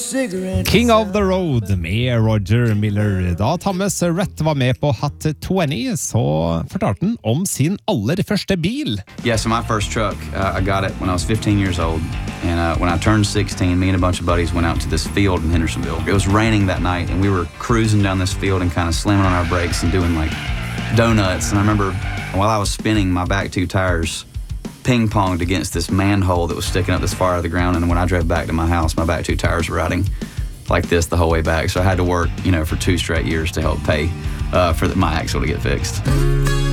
King of the Road med Roger Miller. Da Thomas Rhett var med på Hot 20, så fortalte han om sin aller første bil. Yeah, so my first truck, I got it when I was 15 years old. And when I turned 16, me and a bunch of buddies went out to this field in Hendersonville. It was raining that night, and we were cruising down this field and kind of slamming on our brakes and doing like donuts. And I remember while I was spinning, my back two tires ping-ponged against this manhole that was sticking up this far out of the ground. And when I drove back to my house, my back two tires were riding like this the whole way back. So I had to work, for 2 straight years to help pay for my axle to get fixed.